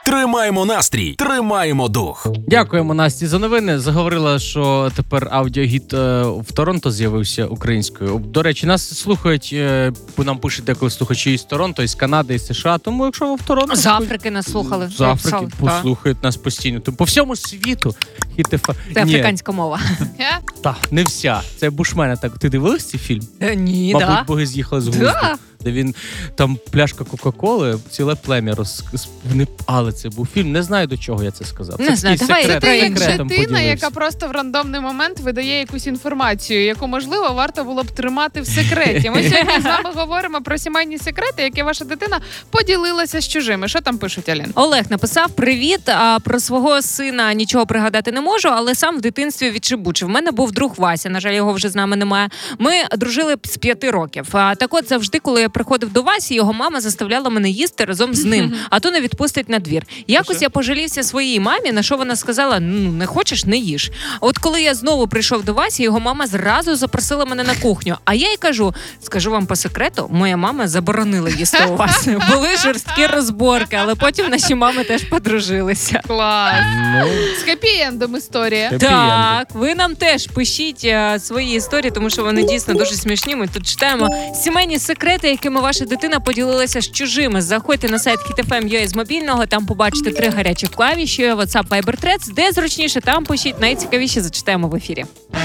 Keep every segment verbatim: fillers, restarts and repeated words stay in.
Тримаємо настрій, тримаємо дух. Дякуємо Насті за новини. Заговорила, що тепер аудіогід е, в Торонто з'явився українською. До речі, нас слухають, е, нам пишуть деколи слухачі із Торонто, із Канади, із США. Тому якщо ви в Торонто... З Африки нас слухали. З Африки послухають нас постійно. Тому по всьому світу. Хіт-еф... Це африканська мова. Так, не вся. Це Бушмена. Так, ти дивилась цей фільм? Ні, Мабуть, да. боги з'їхали з глузду. Да. Де він, там пляшка Кока-Коли, ціле плем'я роз... Вони... Але це був фільм. Не знаю, до чого я це сказав. Не це знаю, давай секрет, Ти як секретом дитина, поділився. яка просто в рандомний момент видає якусь інформацію, яку, можливо, варто було б тримати в секреті. Ми сьогодні з вами говоримо про сімейні секрети, які ваша дитина поділилася з чужими. Що там пишуть, Алін? Олег написав: привіт, а про свого сина нічого пригадати не можу, але сам в дитинстві відшибучив. В мене був друг Вася, на жаль, його вже з нами немає. Ми дружили з п'яти років. А так от завжди, коли я приходив до Васі, його мама заставляла мене їсти разом з ним, а то не відпустить на двір. Якось я пожалівся своїй мамі, на що вона сказала: ну, не хочеш, не їж. От коли я знову прийшов до Васі, його мама зразу запросила мене на кухню. А я їй кажу: скажу вам по секрету, моя мама заборонила їсти у вас. Були жорсткі розборки, але потім наші мами теж подружилися. Клас. Ну, З хеппі-ендом історія. Happy Так, ви нам теж пишіть а, свої історії, тому що вони дійсно дуже смішні. Ми тут читаємо сімейні секрети, якими ваша дитина поділилася з чужими. Заходьте на сайт хіт еф ем крапка ю а з мобільного, там побачите три гарячих клавіші, WhatsApp, Viber, Threads, де зручніше, там пишіть, найцікавіше зачитаємо в ефірі.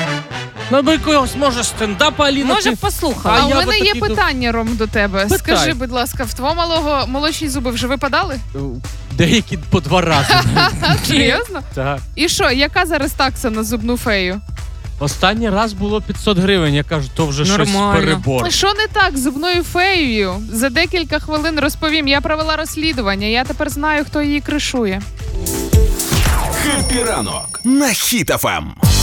ну, аби якогось, може, стендапа, Аліна. Може, ти- послухали. А А у я би мене є таки ду- питання, Ром, до тебе. Питай. Скажи, будь ласка, в твого малого молочні зуби вже випадали? Деякі по два рази. Серйозно? Так. І що, яка зараз такса на зубну фею? Останній раз було п'ятсот гривень, я кажу, то вже Нормально. щось перебор. Що не так з зубною феєю? За декілька хвилин розповім. Я провела розслідування, я тепер знаю, хто її кришує. Хеппі ранок на Хіт еф ем.